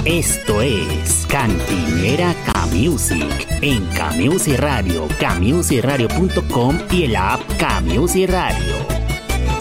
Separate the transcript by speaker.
Speaker 1: Esto es Cantinera K-Music en K-Music Radio, kmusicradio.com y el app K-Music Radio.